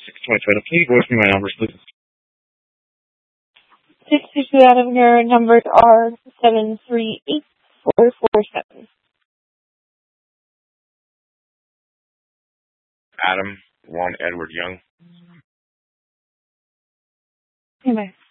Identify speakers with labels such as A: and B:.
A: 622. Please voice me my numbers, please.
B: 622 Adam, your numbers are 738447.
A: Adam, 1 Edward Young.
B: Bye.